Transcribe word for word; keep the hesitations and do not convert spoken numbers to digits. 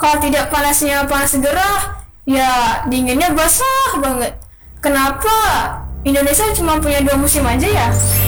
Kalau tidak panasnya panas gerah, ya dinginnya basah banget. Kenapa Indonesia cuma punya dua musim aja ya?